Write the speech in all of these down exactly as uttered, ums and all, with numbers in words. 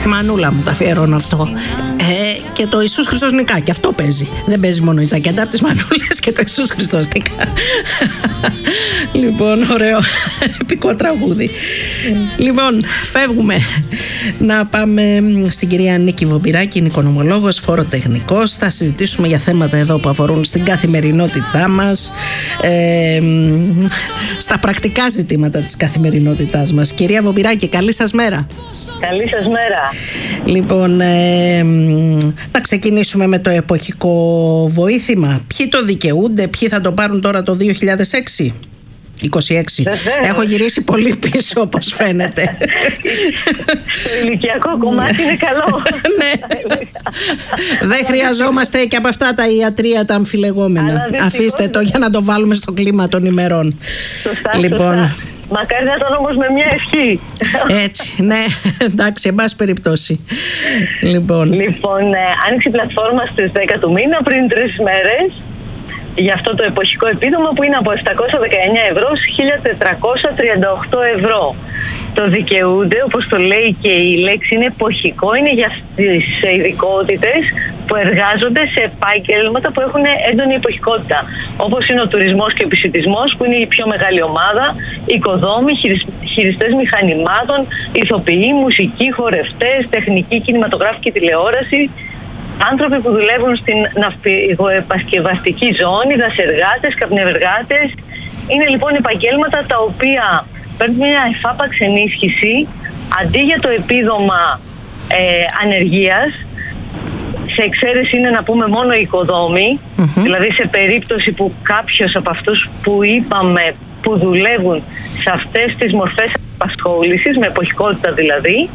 Στη μανούλα μου το αφιερώνω αυτό. Ε, και το Ιησούς Χριστός νικά. Και αυτό παίζει. Δεν παίζει μόνο η ζακέτα από τις μανούλες και το Ιησούς Χριστός νικά. Λοιπόν, ωραίο. Επικό τραγούδι. Λοιπόν, φεύγουμε να πάμε στην κυρία Νίκη Βομπυράκη, είναι οικονομολόγος, φοροτεχνικός. Θα συζητήσουμε για θέματα εδώ που αφορούν στην καθημερινότητά μας, ε, στα πρακτικά ζητήματα της καθημερινότητάς μας. Κυρία Βομπυράκη, καλή σας μέρα. Καλή σας μέρα. Λοιπόν, ε, να ξεκινήσουμε με το εποχικό βοήθημα. Ποιοι το δικαιούνται, ποιοι θα το πάρουν τώρα το δύο χιλιάδες έξι? είκοσι έξι. Βεβαίως. Έχω γυρίσει πολύ πίσω, όπως φαίνεται. Το ηλικιακό κομμάτι είναι καλό. Ναι. Δεν χρειαζόμαστε και από αυτά τα ιατρία τα αμφιλεγόμενα. Αφήστε το για να το βάλουμε στο κλίμα των ημερών. Σωστά, Λοιπόν, σωστά. Μακάρι να ήταν όμως με μια ευχή. έτσι, ναι, εντάξει, εν πάση περιπτώσει. Λοιπόν, Λοιπόν, ε, άνοιξε η πλατφόρμα στις δέκα του μήνα, πριν τρεις μέρες, για αυτό το εποχικό επίδομα που είναι από επτακόσια δεκαεννιά ευρώ σε χίλια τετρακόσια τριάντα οκτώ ευρώ. Το δικαιούνται, όπως το λέει και η λέξη, είναι εποχικό, είναι για τις ειδικότητες που εργάζονται σε επάγγελματα που έχουν έντονη εποχικότητα. Όπως είναι ο τουρισμός και ο επισιτισμός, που είναι η πιο μεγάλη ομάδα, οικοδόμοι, χειριστές μηχανημάτων, ηθοποιοί, μουσικοί, χορευτές, τεχνική, κινηματογράφικη τηλεόραση, άνθρωποι που δουλεύουν στην ναυπηγοεπασκευαστική ζώνη, δασεργάτες, καπνευεργάτες. Είναι λοιπόν επαγγέλματα τα οποία παίρνουν μια εφάπαξ ενίσχυση αντί για το επίδομα ε, ανεργίας. Σε εξαίρεση είναι να πούμε μόνο οι οικοδόμοι, mm-hmm. δηλαδή σε περίπτωση που κάποιος από αυτούς που είπαμε που δουλεύουν σε αυτές τις μορφές απασχόλησης, με εποχικότητα δηλαδή,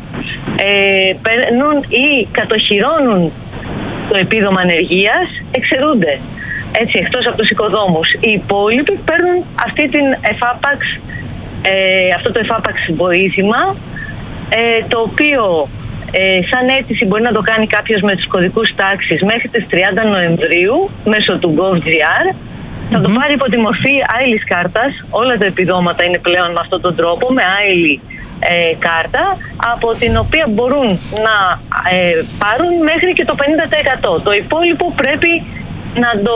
ε, παίρνουν ή κατοχυρώνουν το επίδομα ανεργίας, εξαιρούνται. Έτσι, εκτός από τους οικοδόμους. Οι υπόλοιποι παίρνουν αυτή την εφάπαξ, ε, αυτό το εφάπαξ βοήθημα, ε, το οποίο ε, σαν αίτηση μπορεί να το κάνει κάποιος με τους κωδικούς τάξης μέχρι τις τριάντα Νοεμβρίου μέσω του gov.gr. Mm-hmm. Θα το πάρει υπό τη μορφή άειλης κάρτας. Όλα τα επιδόματα είναι πλέον με αυτόν τον τρόπο, με άειλη ε, κάρτα, από την οποία μπορούν να ε, πάρουν μέχρι και το πενήντα τοις εκατό. Το υπόλοιπο πρέπει να το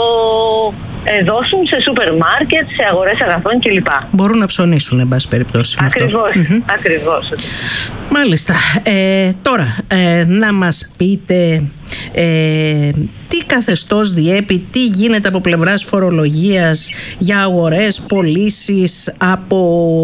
ε, δώσουν σε σούπερ μάρκετ, σε αγορές αγαθών κλπ. Μπορούν να ψωνίσουν, εν πάση περιπτώσει. Ακριβώς, mm-hmm. ακριβώς. Μάλιστα. Ε, τώρα, ε, να μας πείτε ε, τι καθεστώς διέπει, τι γίνεται από πλευράς φορολογίας για αγορές, πωλήσεις από,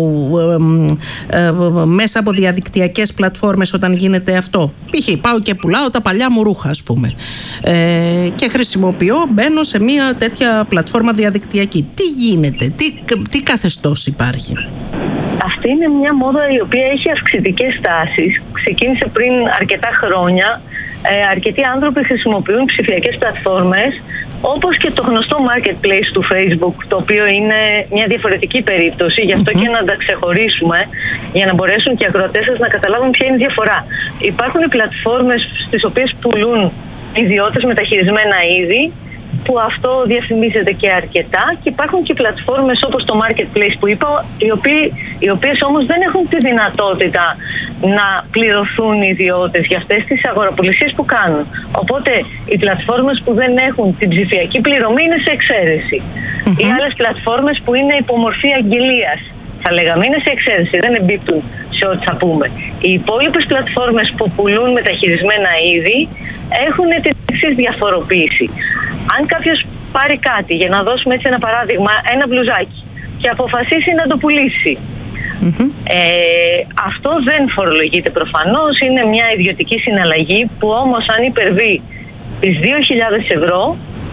ε, ε, μέσα από διαδικτυακές πλατφόρμες όταν γίνεται αυτό. Π.χ. πάω και πουλάω τα παλιά μου ρούχα, ας πούμε, ε, και χρησιμοποιώ, μπαίνω σε μια τέτοια πλατφόρμα διαδικτυακή. Τι γίνεται, τι, τι καθεστώς υπάρχει? Αυτή είναι μια μόδα η οποία έχει αυξητικές τάσεις. Ξεκίνησε πριν αρκετά χρόνια. Ε, αρκετοί άνθρωποι χρησιμοποιούν ψηφιακές πλατφόρμες, όπως και το γνωστό marketplace του Facebook, το οποίο είναι μια διαφορετική περίπτωση. Γι' αυτό mm-hmm. και να τα ξεχωρίσουμε, για να μπορέσουν και οι ακροατές σας να καταλάβουν ποια είναι η διαφορά. Υπάρχουν οι πλατφόρμες στις οποίες πουλούν ιδιώτες μεταχειρισμένα είδη, που αυτό διαφημίζεται και αρκετά, και υπάρχουν και πλατφόρμες όπως το marketplace που είπα, οι, οποίοι, οι οποίες όμως δεν έχουν τη δυνατότητα να πληρωθούν οι ιδιώτες για αυτές τις αγοραπολισίες που κάνουν. Οπότε οι πλατφόρμες που δεν έχουν την ψηφιακή πληρωμή είναι σε εξαίρεση. Mm-hmm. Οι άλλες πλατφόρμες που είναι υπομορφή αγγελίας, θα λέγαμε, είναι σε εξαίρεση, δεν εμπίπτουν σε ό,τι θα πούμε. Οι υπόλοιπες πλατφόρμες που πουλούν μεταχειρισμένα είδη έχουν την εξής διαφοροποίηση. Αν κάποιος πάρει κάτι, για να δώσουμε έτσι ένα παράδειγμα, ένα μπλουζάκι, και αποφασίσει να το πουλήσει, mm-hmm. ε, αυτό δεν φορολογείται προφανώς, είναι μια ιδιωτική συναλλαγή που όμως αν υπερβεί τις δύο χιλιάδες ευρώ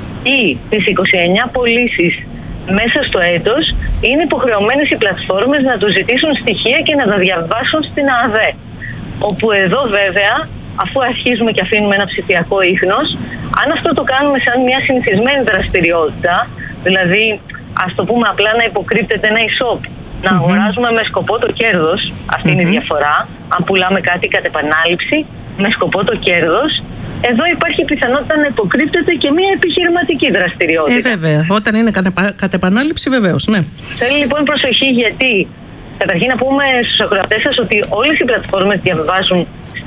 ή τις είκοσι εννιά πωλήσεις μέσα στο έτος, είναι υποχρεωμένες οι πλατφόρμες να του ζητήσουν στοιχεία και να τα διαβάσουν στην ΑΔΕ. Όπου εδώ βέβαια, αφού αρχίζουμε και αφήνουμε ένα ψηφιακό ίχνος, αν αυτό το κάνουμε σαν μια συνηθισμένη δραστηριότητα, δηλαδή ας το πούμε απλά να υποκρύπτεται ένα e-shop, να mm-hmm. αγοράζουμε με σκοπό το κέρδος, αυτή mm-hmm. είναι η διαφορά. Αν πουλάμε κάτι κατ' επανάληψη με σκοπό το κέρδος, εδώ υπάρχει πιθανότητα να υποκρύπτεται και μια επιχειρηματική δραστηριότητα. Ε, βέβαια. Όταν είναι κατ' επανάληψη, βεβαίως, ναι. Θέλει λοιπόν προσοχή, γιατί καταρχήν να πούμε στους ακροατές σας ότι όλες οι πλατφόρμες διαβάζουν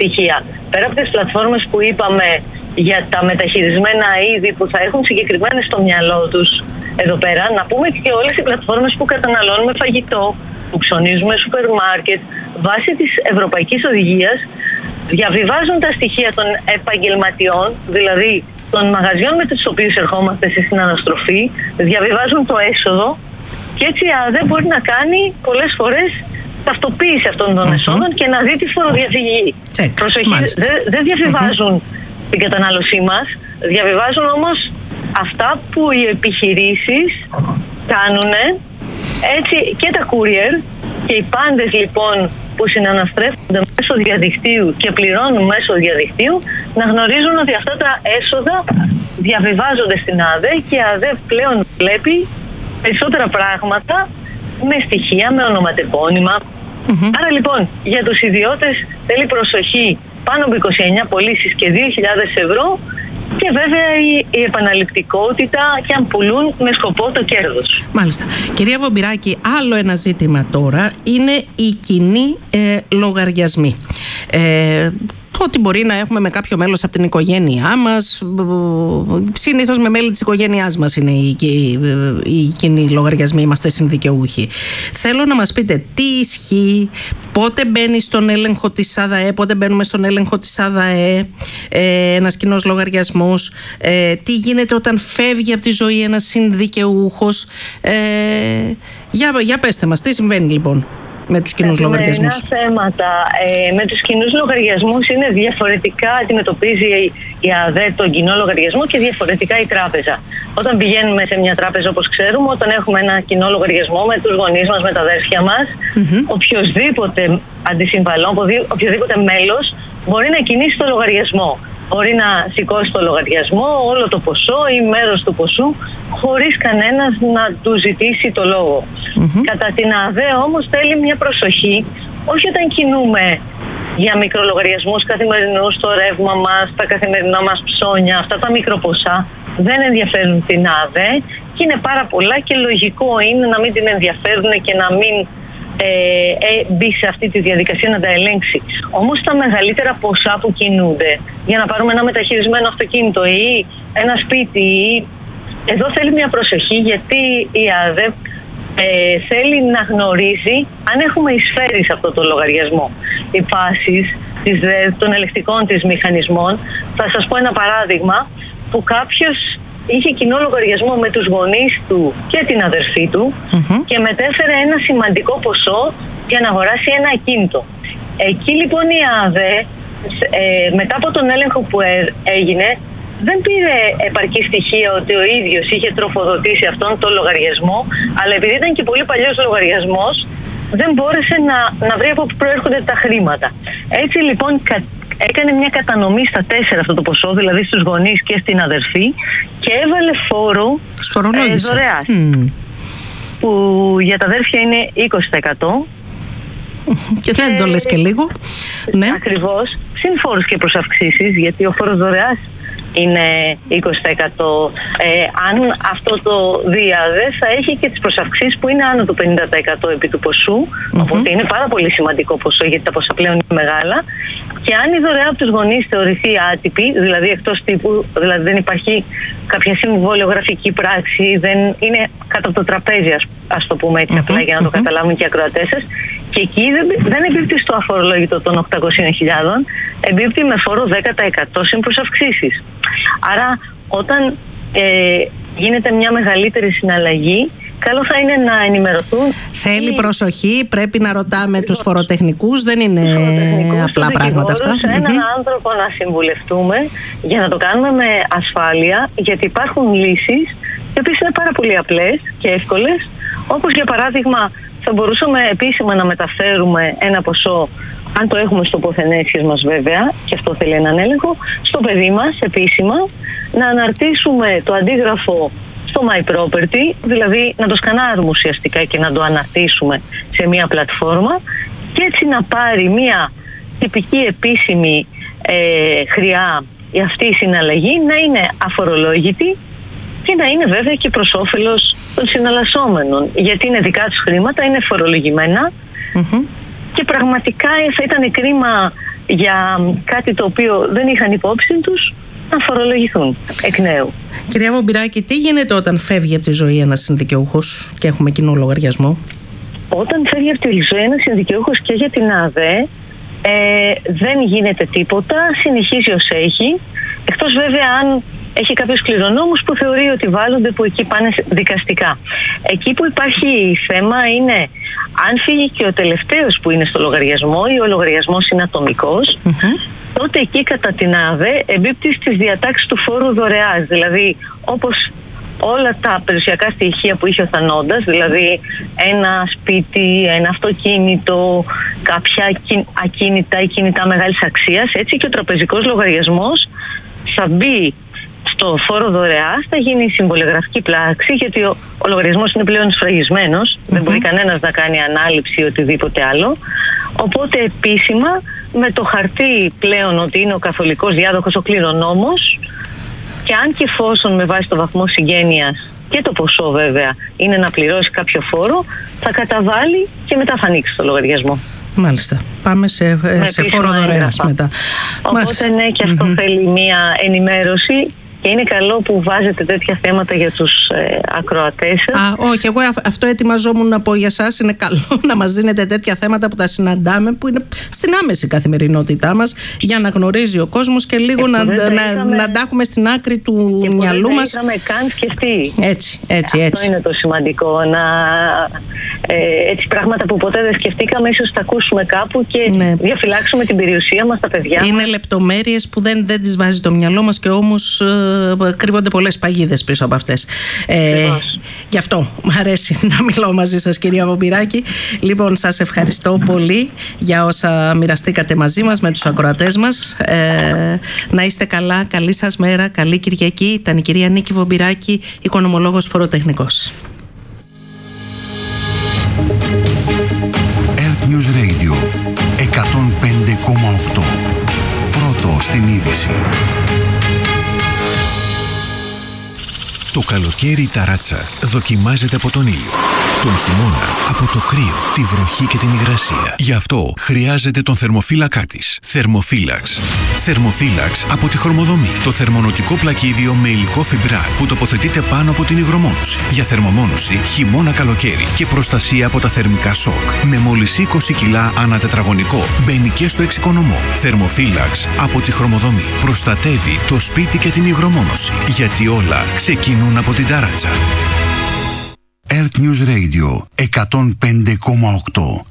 στοιχεία. Πέρα από τις πλατφόρμες που είπαμε για τα μεταχειρισμένα είδη που θα έχουν συγκεκριμένες στο μυαλό τους εδώ πέρα, να πούμε και όλες οι πλατφόρμες που καταναλώνουμε φαγητό, που ψωνίζουμε σούπερ μάρκετ, βάσει της Ευρωπαϊκής Οδηγίας, διαβιβάζουν τα στοιχεία των επαγγελματιών, δηλαδή των μαγαζιών με τους οποίους ερχόμαστε στη συναναστροφή, διαβιβάζουν το έσοδο και έτσι η ΑΔΕ μπορεί να κάνει πολλές φορές ταυτοποίηση αυτών των mm-hmm. εσόδων και να δει τη φοροδιαφυγή. Check. Προσοχή, δεν δε διαβιβάζουν mm-hmm. την κατανάλωσή μας, διαβιβάζουν όμως αυτά που οι επιχειρήσεις κάνουν, έτσι και τα courier και οι πάντες λοιπόν που συναναστρέφονται μέσω διαδικτύου και πληρώνουν μέσω διαδικτύου να γνωρίζουν ότι αυτά τα έσοδα διαβιβάζονται στην ΑΔΕ και η ΑΔΕ πλέον βλέπει περισσότερα πράγματα με στοιχεία, με ονοματεπώνυμα. Mm-hmm. Άρα λοιπόν για τους ιδιώτες θέλει προσοχή, πάνω από είκοσι εννέα πωλήσεις και δύο χιλιάδες ευρώ και βέβαια η, η επαναληπτικότητα και αν πουλούν με σκοπό το κέρδος. Μάλιστα. Κυρία Βομπυράκη, άλλο ένα ζήτημα τώρα είναι οι κοινοί ε, λογαριασμοί. Ε, Ό,τι μπορεί να έχουμε με κάποιο μέλος από την οικογένειά μας, συνήθως με μέλη της οικογένειάς μας είναι οι, οι, οι κοινοί λογαριασμοί, είμαστε συνδικαιούχοι. Θέλω να μας πείτε τι ισχύει, πότε μπαίνει στον έλεγχο της ΑΔΑΕ, πότε μπαίνουμε στον έλεγχο της ΑΔΑΕ ε, ένας κοινός λογαριασμός, ε, τι γίνεται όταν φεύγει από τη ζωή ένας συνδικαιούχος. Ε, για, για πέστε μας, τι συμβαίνει λοιπόν με τους κοινούς λογαριασμούς. Τα θέματα ε, με τους κοινούς λογαριασμούς είναι διαφορετικά, αντιμετωπίζει η ΑΔΕ τον κοινό λογαριασμό και διαφορετικά η τράπεζα. Όταν πηγαίνουμε σε μια τράπεζα, όπως ξέρουμε, όταν έχουμε ένα κοινό λογαριασμό με τους γονείς μας, με τα αδέρφια μας, mm-hmm. οποιοδήποτε αντισυμβαλών, οποιοδήποτε μέλος μπορεί να κινήσει το λογαριασμό. Μπορεί να σηκώσει το λογαριασμό, όλο το ποσό ή μέρος του ποσού, χωρίς κανένας να του ζητήσει το λόγο. Mm-hmm. Κατά την ΑΔΕ όμως θέλει μια προσοχή, όχι όταν κινούμε για μικρολογαριασμούς καθημερινούς, το ρεύμα μας, τα καθημερινά μας ψώνια, αυτά τα μικροποσά δεν ενδιαφέρουν την ΑΔΕ και είναι πάρα πολλά και λογικό είναι να μην την ενδιαφέρουν και να μην Ε, ε, μπει σε αυτή τη διαδικασία να τα ελέγξει. Όμως τα μεγαλύτερα ποσά που κινούνται για να πάρουμε ένα μεταχειρισμένο αυτοκίνητο ή ένα σπίτι ή... εδώ θέλει μια προσοχή γιατί η ΑΔΕ ε, θέλει να γνωρίζει αν έχουμε εισφέρει σε αυτό το λογαριασμό. Οι πάσεις της, των ελεκτικών της μηχανισμών, θα σας πω ένα παράδειγμα που κάποιος είχε κοινό λογαριασμό με τους γονείς του και την αδερφή του mm-hmm. και μετέφερε ένα σημαντικό ποσό για να αγοράσει ένα ακίνητο. Εκεί λοιπόν η ΑΔΕ ε, μετά από τον έλεγχο που έγινε δεν πήρε επαρκή στοιχεία ότι ο ίδιος είχε τροφοδοτήσει αυτόν τον λογαριασμό, αλλά επειδή ήταν και πολύ παλιός λογαριασμός δεν μπόρεσε να, να βρει από πού προέρχονται τα χρήματα. Έτσι λοιπόν έκανε μια κατανομή στα τέσσερα αυτό το ποσό, δηλαδή στους γονείς και στην αδερφή και έβαλε φόρο ε, δωρεάς, mm. που για τα αδέρφια είναι είκοσι τοις εκατό. Και δεν το λες και λίγο. Ναι. Ακριβώς, συν φόρους και προσαυξήσεις, γιατί ο φόρος δωρεάς είναι είκοσι τοις εκατό. Ε, αν αυτό το διάδε θα έχει και τις προσαυξήσεις που είναι άνω του πενήντα τοις εκατό επί του ποσού, mm-hmm. οπότε είναι πάρα πολύ σημαντικό ποσό γιατί τα ποσά πλέον είναι μεγάλα. Και αν η δωρεά από τους γονείς θεωρηθεί άτυπη, δηλαδή εκτός τύπου, δηλαδή δεν υπάρχει κάποια συμβολιογραφική πράξη, δεν είναι κάτω από το τραπέζι, ας, ας το πούμε έτσι mm-hmm. απλά για να το mm-hmm. καταλάβουν και οι ακροατές σας, και εκεί δεν, δεν εμπίπτει στο αφορολόγητο των οκτακόσιες χιλιάδες, εμπίπτει με φόρο δέκα τοις εκατό συν προσαυξήσεις. Άρα όταν ε, γίνεται μια μεγαλύτερη συναλλαγή, καλό θα είναι να ενημερωθούν. Θέλει ή... προσοχή, πρέπει να ρωτάμε τους φοροτεχνικούς, δεν είναι απλά πράγματα αυτά. Σε έναν mm-hmm. άνθρωπο να συμβουλευτούμε για να το κάνουμε με ασφάλεια, γιατί υπάρχουν λύσεις οι οποίες είναι πάρα πολύ απλές και εύκολες, όπως για παράδειγμα θα μπορούσαμε επίσημα να μεταφέρουμε ένα ποσό, αν το έχουμε στο ποθενέσχες μας βέβαια, και αυτό θέλει έναν έλεγχο, στο παιδί μας επίσημα, να αναρτήσουμε το αντίγραφο στο My Property, δηλαδή να το σκανάρουμε ουσιαστικά και να το αναρτήσουμε σε μια πλατφόρμα και έτσι να πάρει μια τυπική επίσημη ε, χρειά για αυτή η συναλλαγή να είναι αφορολόγητη και να είναι βέβαια και προς όφελος των συναλλασσόμενων, γιατί είναι δικά τους χρήματα, είναι φορολογημένα mm-hmm. και πραγματικά θα ήταν κρίμα για κάτι το οποίο δεν είχαν υπόψη τους να φορολογηθούν εκ νέου. Κυρία Βομπυράκη, τι γίνεται όταν φεύγει από τη ζωή ένας συνδικαιούχος και έχουμε κοινό λογαριασμό? Όταν φεύγει από τη ζωή ένας συνδικαιούχος και για την ΑΔΕ, ε, δεν γίνεται τίποτα, συνεχίζει ως έχει, εκτός βέβαια αν έχει κάποιους κληρονόμους που θεωρεί ότι βάλλονται, που εκεί πάνε δικαστικά. Εκεί που υπάρχει θέμα είναι αν φύγει και ο τελευταίος που είναι στο λογαριασμό ή ο λογαριασμός είναι ατομικός, mm-hmm. τότε εκεί κατά την ΑΔΕ εμπίπτει στις διατάξεις του φόρου δωρεάς, δηλαδή όπως όλα τα περιουσιακά στοιχεία που είχε ο θανόντας, δηλαδή ένα σπίτι, ένα αυτοκίνητο, κάποια ακίνητα ή κινητά μεγάλης αξίας, έτσι και ο τραπεζικός λογαριασμός θα μπει στο φόρο δωρεάς, θα γίνει συμβολιογραφική πράξη, γιατί ο, ο λογαριασμός είναι πλέον σφραγισμένος, mm-hmm. δεν μπορεί κανένας να κάνει ανάληψη ή οτιδήποτε άλλο. Οπότε επίσημα με το χαρτί πλέον ότι είναι ο καθολικός διάδοχος, ο κληρονόμος, και αν και εφόσον με βάση το βαθμό συγγένειας και το ποσό βέβαια είναι να πληρώσει κάποιο φόρο, θα καταβάλει και μετά θα ανοίξει το λογαριασμό. Μάλιστα. Πάμε σε, σε φόρο δωρεάς μετά. Οπότε Μάλιστα. ναι, και αυτό mm-hmm. θέλει μία ενημέρωση. Και είναι καλό που βάζετε τέτοια θέματα για τους ε, ακροατές σας. Α, όχι, εγώ αυτό ετοιμαζόμουν να πω για σας. Είναι καλό να μας δίνετε τέτοια θέματα που τα συναντάμε, που είναι στην άμεση καθημερινότητά μας, για να γνωρίζει ο κόσμος και λίγο να, να, είχαμε... να τα έχουμε στην άκρη του και μυαλού μας. Και δεν είχαμε καν σκεφτεί. Έτσι, έτσι, αυτό έτσι. είναι το σημαντικό. Να, ε, έτσι πράγματα που ποτέ δεν σκεφτήκαμε, ίσως τα ακούσουμε κάπου και ναι. διαφυλάξουμε την περιουσία μας, τα παιδιά είναι μας. λεπτομέρειες που δεν, δεν τις βάζει το μυαλό μας και όμως κρύβονται πολλές παγίδες πίσω από αυτές. Ε, γι' αυτό μου αρέσει να μιλώ μαζί σας, κυρία Βομπυράκη. Λοιπόν, σας ευχαριστώ πολύ για όσα μοιραστήκατε μαζί μας με τους ακροατές μας. Ε, να είστε καλά, καλή σας μέρα, καλή Κυριακή. Ήταν η κυρία Νίκη Βομπυράκη, οικονομολόγος φοροτεχνικός. Earth News Radio εκατόν πέντε κόμμα οκτώ. Πρώτο στην είδηση. Το καλοκαίρι η ταράτσα δοκιμάζεται από τον ήλιο. Τον χειμώνα από το κρύο, τη βροχή και την υγρασία. Γι' αυτό χρειάζεται τον θερμοφύλακά της. Θερμοφύλαξ. Θερμοφύλαξ από τη Χρωμοδομή. Το θερμονοτικό πλακίδιο με υλικό φιμπράρ που τοποθετείται πάνω από την υγρομόνωση. Για θερμομόνωση χειμώνα καλοκαίρι και προστασία από τα θερμικά σοκ. Με μόλις είκοσι κιλά ανά τετραγωνικό. Μπαίνει και στο εξοικονομό. Θερμοφύλαξ από τη Χρωμοδομή. Προστατεύει το σπίτι και την υγρομόνωση. Γιατί όλα ξεκινούν από την ταράτσα. Earth News Radio εκατόν πέντε κόμμα οκτώ.